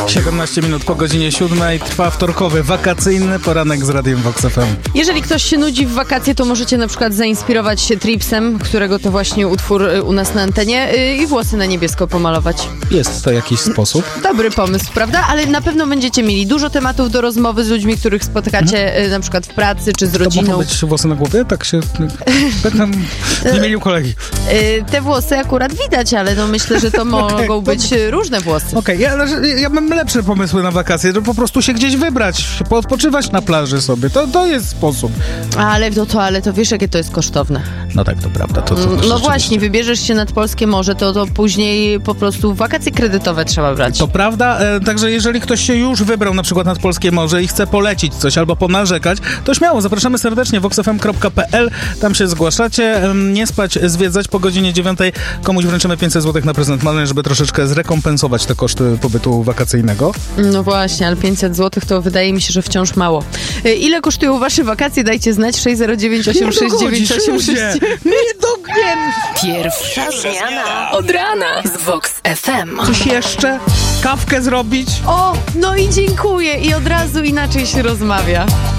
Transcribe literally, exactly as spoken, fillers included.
siedemnaście minut po godzinie siódmej trwa wtorkowy, wakacyjny poranek z Radiem Vox F M. Jeżeli ktoś się nudzi w wakacje, to możecie na przykład zainspirować się Tripsem, którego to właśnie utwór u nas na antenie, i włosy na niebiesko pomalować. Jest to jakiś sposób. Dobry pomysł, prawda? Ale na pewpewno będziecie mieli dużo tematów do rozmowy z ludźmi, których spotkacie hmm. na przykład w pracy czy z rodziną. To mogą być włosy na głowie? Tak się... Będę nie mielił kolegi. Te włosy akurat widać, ale no myślę, że to mogą okay. być różne włosy. Okej, okay. ja, ja mam lepsze pomysły na wakacje, że po prostu się gdzieś wybrać, poodpoczywać na plaży sobie. To, to jest sposób. Ale to, to, ale to wiesz, jakie to jest kosztowne. No tak, to prawda. To, to no rzeczywiście. Właśnie, wybierzesz się nad polskie morze, to, to później po prostu wakacje kredytowe trzeba brać. To prawda, e, także jeżeli ktoś się już wybrał na przykład nad polskie morze i chce polecić coś albo ponarzekać, to śmiało, zapraszamy serdecznie vox f m kropka p l, tam się zgłaszacie, nie spać, zwiedzać. Po godzinie dziewiątej komuś wręczymy pięćset złotych na prezent malny, żeby troszeczkę zrekompensować te koszty pobytu wakacyjnego. No właśnie, ale pięćset złotych to wydaje mi się, że wciąż mało. Ile kosztują wasze wakacje? Dajcie znać. sześć zero dziewięć osiem sześć dziewięć osiem sześć. Nie dogiem! Pierwsza zmiana od rana z Vox F M. Coś jeszcze? Kawkę zrobić? O, no i dziękuję. I od razu inaczej się rozmawia.